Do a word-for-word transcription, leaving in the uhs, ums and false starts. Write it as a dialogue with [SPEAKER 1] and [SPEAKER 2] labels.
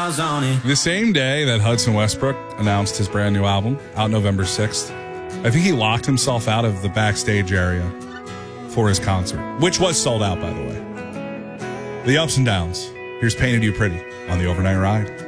[SPEAKER 1] miles on it.
[SPEAKER 2] The same day that Hudson Westbrook announced his brand new album, out November sixth, I think he locked himself out of the backstage area for his concert, which was sold out, by the way. The ups and downs. Here's Painted You Pretty on the Overnight Ride.